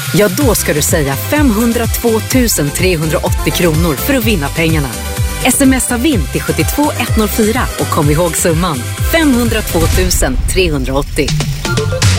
Ja, då ska du säga 502 380 kronor för att vinna pengarna. Smsa vinn till 72104 och kom ihåg summan 502 380.